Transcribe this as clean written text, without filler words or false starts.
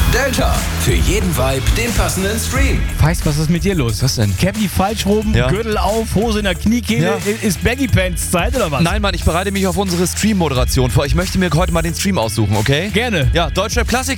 Delta, für jeden Vibe den passenden Stream. Weißt was ist mit dir los? Was denn? Cappy falsch rum, Ja. Gürtel auf, Hose in der Kniekehle. Ja. Ist Baggy Pants Zeit oder was? Nein, Mann, ich bereite mich auf unsere Stream-Moderation vor. Ich möchte mir heute mal den Stream aussuchen, okay? Gerne. Ja, Deutschrap Klassik.